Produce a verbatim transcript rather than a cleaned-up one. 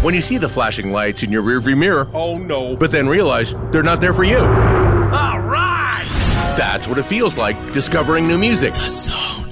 when you see the flashing lights in your rearview mirror, Oh no. but then realize they're not there for you. All right! That's what it feels like discovering new music.